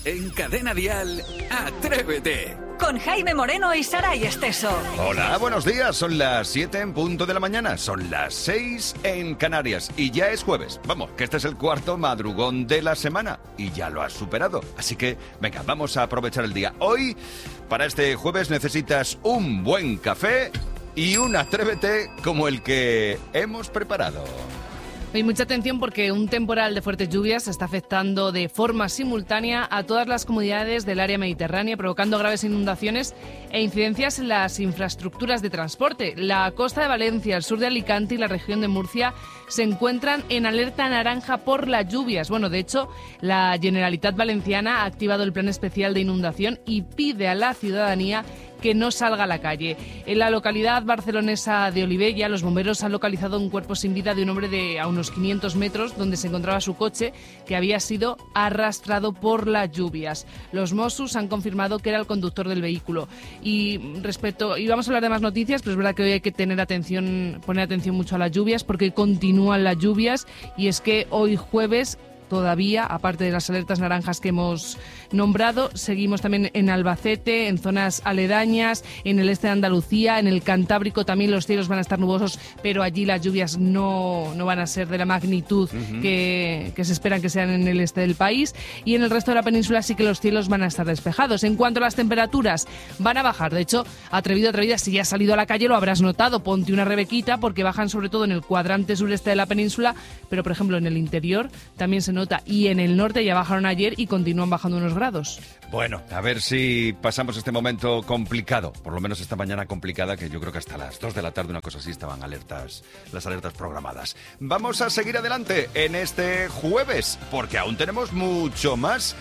En Cadena Dial, Atrévete. Con Jaime Moreno y Saray Esteso. Hola, buenos días. Son las 7 en punto de la mañana. Son las 6 en Canarias. Y ya es jueves. Vamos, que este es el cuarto madrugón de la semana. Y ya lo has superado. Así que, venga, vamos a aprovechar el día. Hoy, para este jueves, necesitas un buen café y un Atrévete como el que hemos preparado. Hay mucha atención porque un temporal de fuertes lluvias está afectando de forma simultánea a todas las comunidades del área mediterránea, provocando graves inundaciones e incidencias en las infraestructuras de transporte. La costa de Valencia, el sur de Alicante y la región de Murcia se encuentran en alerta naranja por las lluvias. Bueno, de hecho, la Generalitat Valenciana ha activado el plan especial de inundación y pide a la ciudadanía que no salga a la calle. En la localidad barcelonesa de Olivella, los bomberos han localizado un cuerpo sin vida de un hombre de a unos 500 metros, donde se encontraba su coche, que había sido arrastrado por las lluvias. Los Mossos han confirmado que era el conductor del vehículo. Y vamos a hablar de más noticias, pero es verdad que hoy hay que poner atención mucho a las lluvias, porque continúan las lluvias, y es que hoy jueves todavía, aparte de las alertas naranjas que hemos nombrado, seguimos también en Albacete, en zonas aledañas, en el este de Andalucía, en el Cantábrico también los cielos van a estar nubosos, pero allí las lluvias no van a ser de la magnitud que se esperan que sean en el este del país, y en el resto de la península sí que los cielos van a estar despejados. En cuanto a las temperaturas, van a bajar. De hecho, atrevida, si ya has salido a la calle lo habrás notado, ponte una rebequita, porque bajan sobre todo en el cuadrante sureste de la península, pero por ejemplo en el interior también se nota, y en el norte ya bajaron ayer y continúan bajando unos grados. Bueno, a ver si pasamos este momento complicado, por lo menos esta mañana complicada, que yo creo que hasta las 2 de la tarde, una cosa así, estaban las alertas programadas. Vamos a seguir adelante en este jueves, porque aún tenemos mucho más.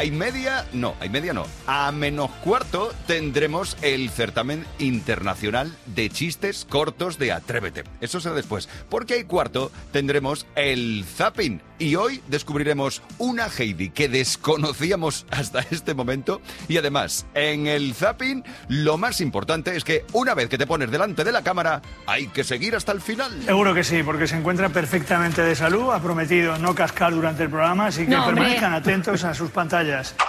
A menos cuarto tendremos el certamen internacional de chistes cortos de Atrévete. Eso será después, porque hay cuarto tendremos el zapping. Y hoy descubriremos una Heidi que desconocíamos hasta este momento. Y además, en el zapping, lo más importante es que una vez que te pones delante de la cámara, hay que seguir hasta el final. Seguro que sí, porque se encuentra perfectamente de salud. Ha prometido no cascar durante el programa, así que permanezcan atentos a sus pantallas.